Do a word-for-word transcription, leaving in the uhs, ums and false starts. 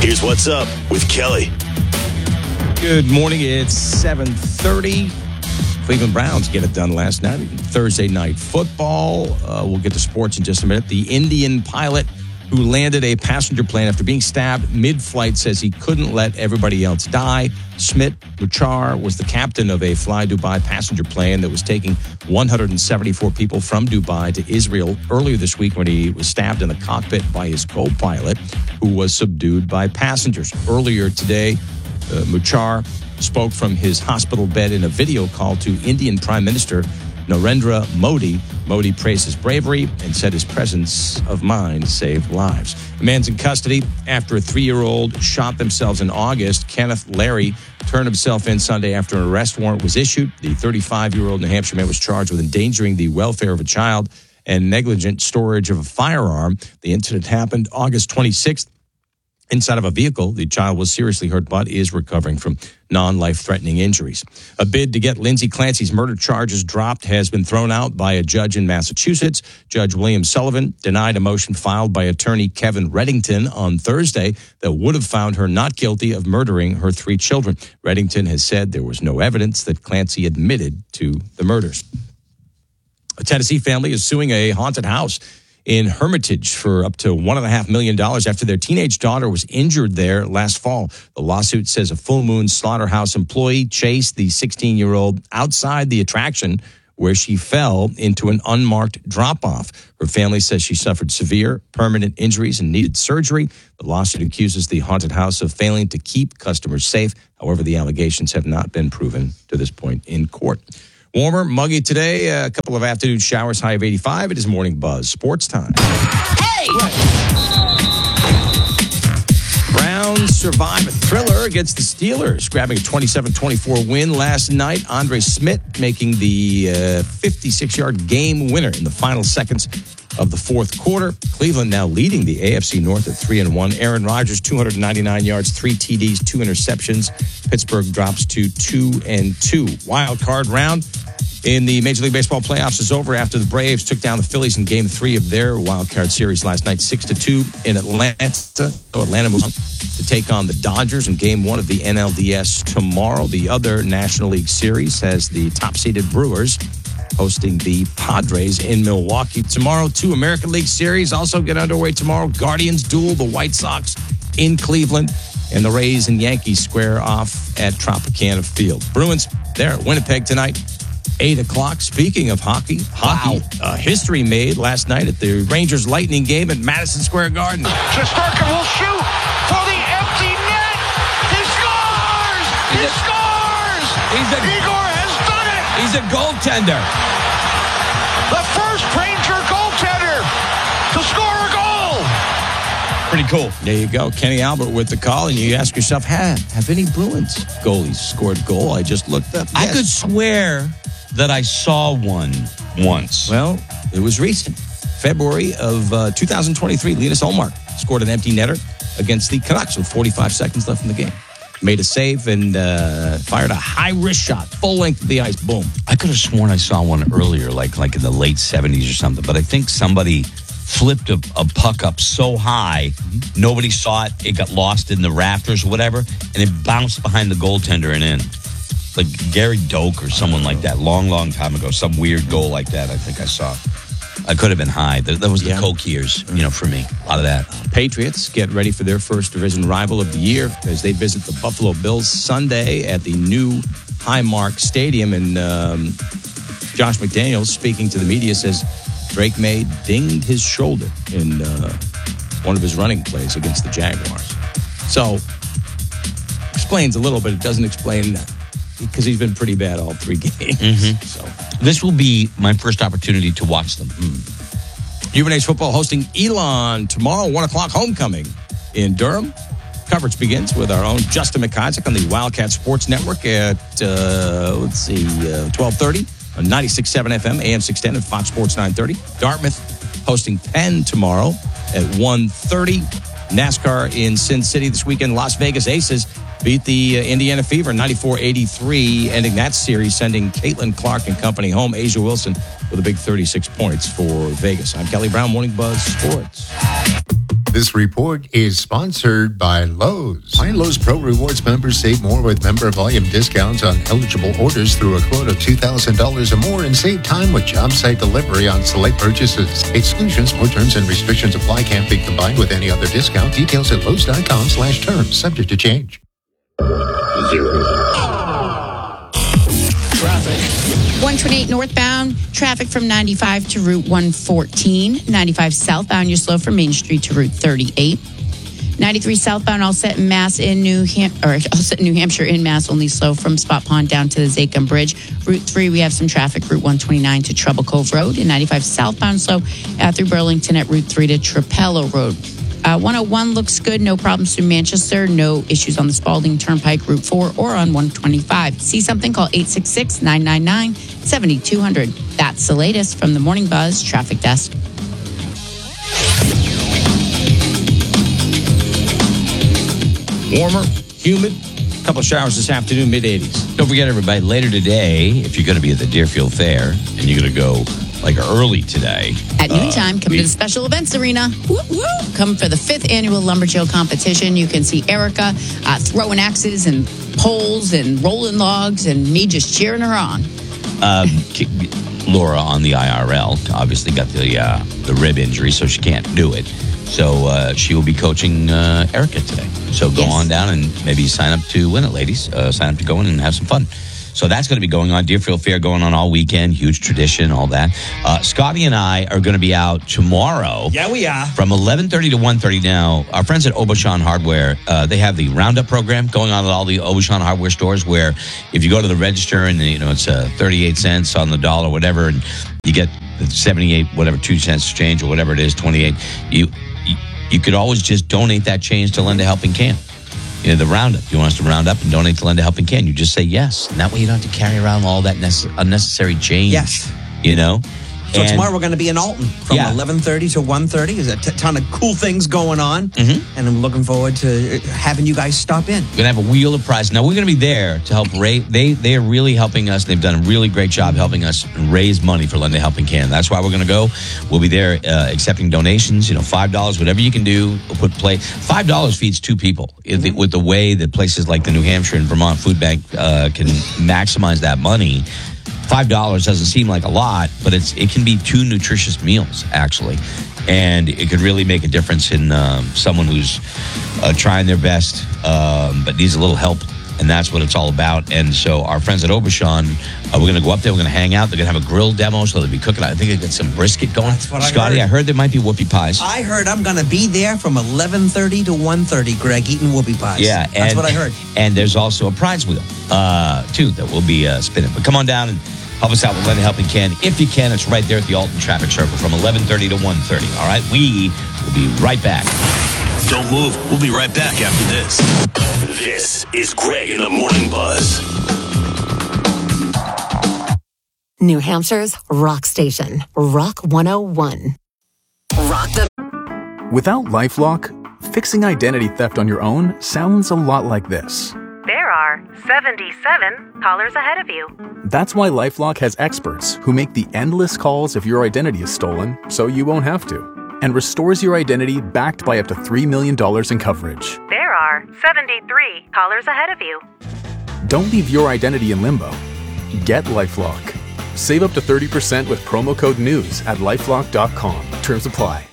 Here's What's Up with Kelly. Good morning. It's seven thirty. Cleveland Browns get it done last night. Thursday night football. Uh, we'll get to sports in just a minute. The Indian pilot who landed a passenger plane after being stabbed mid-flight says he couldn't let everybody else die. Smit Muchar was the captain of a Fly Dubai passenger plane that was taking one hundred seventy-four people from Dubai to Israel earlier this week when he was stabbed in the cockpit by his co-pilot, who was subdued by passengers. Earlier today, uh, Muchar spoke from his hospital bed in a video call to Indian Prime Minister Narendra Modi. Modi praised his bravery and said his presence of mind saved lives. A man's in custody after a three-year-old shot themselves in August. Kenneth Larry turned himself in Sunday after an arrest warrant was issued. The thirty-five-year-old New Hampshire man was charged with endangering the welfare of a child and negligent storage of a firearm. The incident happened August twenty-sixth. Inside of a vehicle, the child was seriously hurt but is recovering from non-life-threatening injuries. A bid to get Lindsay Clancy's murder charges dropped has been thrown out by a judge in Massachusetts. Judge William Sullivan denied a motion filed by attorney Kevin Reddington on Thursday that would have found her not guilty of murdering her three children. Reddington has said there was no evidence that Clancy admitted to the murders. A Tennessee family is suing a haunted house in Hermitage for up to one and a half million dollars after their teenage daughter was injured there last fall. The lawsuit says a Full Moon Slaughterhouse employee chased the sixteen-year-old outside the attraction where she fell into an unmarked drop-off. Her family says she suffered severe permanent injuries and needed surgery. The lawsuit accuses the haunted house of failing to keep customers safe. However, the allegations have not been proven to this point in court. Warmer, muggy today, a couple of afternoon showers, high of eighty-five. It is Morning Buzz. Sports time. Hey! Browns survive a thriller against the Steelers, grabbing a twenty-seven twenty-four win last night. Andre Smith making the uh, fifty-six-yard game winner in the final seconds of the fourth quarter. Cleveland now leading the A F C North at three and one. Aaron Rodgers, two hundred ninety-nine yards, three T Ds, two interceptions. Pittsburgh drops to two and two. Wild card round in the Major League Baseball playoffs is over after the Braves took down the Phillies in game three of their wild card series last night, six to two in Atlanta. So Atlanta moves on to take on the Dodgers in game one of the N L D S tomorrow. The other National League series has the top-seeded Brewers hosting the Padres in Milwaukee. Tomorrow, two American League series also get underway tomorrow. Guardians duel the White Sox in Cleveland, and the Rays and Yankees square off at Tropicana Field. Bruins, they're at Winnipeg tonight, eight o'clock. Speaking of hockey, hockey wow. uh, history made last night at the Rangers Lightning game at Madison Square Garden. Shesterkin will shoot for the empty net. He scores! He He's a, scores! He's a, Igor has done it! He's a goaltender. The first Ranger goaltender to score a goal! Pretty cool. There you go. Kenny Albert with the call, and you ask yourself, have, have any Bruins goalies scored a goal? I just looked up. I Yes. could swear that I saw one once. Well, it was recent. February of uh, two thousand twenty-three, Linus Ullmark scored an empty netter against the Canucks with forty-five seconds left in the game. Made a save and uh, fired a high-risk shot, full length of the ice, boom. I could have sworn I saw one earlier, like like in the late seventies or something, but I think somebody flipped a, a puck up so high, mm-hmm. nobody saw it, it got lost in the rafters or whatever, and it bounced behind the goaltender and in. Like Gary Doak or someone like that, long, long time ago, some weird goal like that I think I saw. I could have been high. That, that was the yeah. Coke years, you know, for me. A lot of that. Patriots get ready for their first division rival of the year as they visit the Buffalo Bills Sunday at the new Highmark Stadium. And um, Josh McDaniels, speaking to the media, says Drake May dinged his shoulder in uh, one of his running plays against the Jaguars. So, explains a little, but it doesn't explain that. Because he's been pretty bad all three games. Mm-hmm. So this will be my first opportunity to watch them. Mm. U N H football hosting Elon tomorrow, one o'clock homecoming in Durham. Coverage begins with our own Justin McIsaac on the Wildcat Sports Network at, uh, let's see, uh, twelve thirty on ninety-six point seven F M, A M six ten, and Fox Sports nine thirty. Dartmouth hosting Penn tomorrow at one thirty. NASCAR in Sin City this weekend. Las Vegas Aces beat the uh, Indiana Fever ninety-four eighty-three, ending that series, sending Caitlin Clark and company home. Asia Wilson with a big thirty-six points for Vegas. I'm Kelly Brown, Morning Buzz Sports. This report is sponsored by Lowe's. Why Lowe's Pro Rewards members save more with member volume discounts on eligible orders through a quote of two thousand dollars or more and save time with job site delivery on select purchases. Exclusions, more terms and restrictions apply. Can't be combined with any other discount. Details at Lowe's.com slash terms. Subject to change. Zero. Traffic. one twenty-eight northbound, traffic from ninety-five to Route one fourteen. ninety-five southbound, you're slow from Main Street to Route thirty-eight. ninety-three southbound, all set in Mass in New Ham- or all set in New Hampshire in Mass, only slow from Spot Pond down to the Zachem Bridge. Route three, we have some traffic, Route one twenty-nine to Trouble Cove Road. And ninety-five southbound, slow uh, through Burlington at Route three to Trapello Road. Uh, one oh one looks good. No problems through Manchester. No issues on the Spalding Turnpike, Route four, or on one twenty-five. See something? Call eight six six, nine nine nine, seven two zero zero. That's the latest from the Morning Buzz Traffic Desk. Warmer, humid, a couple of showers this afternoon, mid eighties. Don't forget, everybody, later today, if you're going to be at the Deerfield Fair and you're going to go like early today. At noontime, uh, come we, to the Special Events Arena. Woo, woo. Come for the fifth annual Lumberjill competition. You can see Erica uh, throwing axes and poles and rolling logs and me just cheering her on. Um, Laura on the I R L obviously got the uh, the rib injury, so she can't do it. So uh, she will be coaching uh, Erica today. So go Yes. on down and maybe sign up to win it, ladies. Uh, sign up to go in and have some fun. So that's going to be going on. Deerfield Fair going on all weekend. Huge tradition, all that. Uh, Scotty and I are going to be out tomorrow. Yeah, we are. From eleven thirty to one thirty now. Our friends at Aubuchon Hardware, uh, they have the Roundup program going on at all the Aubuchon Hardware stores where if you go to the register and, you know, it's uh, thirty-eight cents on the dollar, whatever, and you get seventy-eight, whatever, two cents change or whatever it is, twenty-eight, you, you, you could always just donate that change to Lend a Helping Hand. You know, the Roundup. You want us to round up and donate to Lend a Helping Hand. You just say yes. And that way you don't have to carry around all that necess- unnecessary change. Yes. You know? So And- tomorrow we're going to be in Alton from Yeah. eleven thirty to one thirty. There's a t- ton of cool things going on. Mm-hmm. And I'm looking forward to having you guys stop in. We're going to have a wheel of prizes. Now, we're going to be there to help raise. They, they are really helping us. They've done a really great job helping us raise money for Lend a Helping Hand. That's why we're going to go. We'll be there uh, accepting donations, you know, five dollars, whatever you can do. We'll put play. five dollars feeds two people. If it, with the way that places like the New Hampshire and Vermont Food Bank uh, can maximize that money, five dollars doesn't seem like a lot, but it's it can be two nutritious meals, actually. And it could really make a difference in um, someone who's uh, trying their best um, but needs a little help. And that's what it's all about. And so our friends at Aubuchon, uh, we're going to go up there. We're going to hang out. They're going to have a grill demo, so they'll be cooking. I think they got some brisket going. That's what I Scotty, heard. I heard there might be whoopie pies. I heard I'm going to be there from eleven thirty to one thirty, Greg, eating whoopie pies. Yeah, That's and, what I heard. And there's also a prize wheel, uh, too, that will be uh, spinning. But come on down and help us out with Lend a Helping Hand. If you can, it's right there at the Alton Traffic Circle from eleven thirty to one thirty. All right, we will be right back. Don't move. We'll be right back after this. This is Greg in the Morning Buzz. New Hampshire's rock station, Rock one oh one. Rock the... Without LifeLock, fixing identity theft on your own sounds a lot like this. There are seventy-seven callers ahead of you. That's why LifeLock has experts who make the endless calls if your identity is stolen, so you won't have to, and restores your identity backed by up to three million dollars in coverage. There are seventy-three callers ahead of you. Don't leave your identity in limbo. Get LifeLock. Save up to thirty percent with promo code NEWS at lifelock dot com. Terms apply.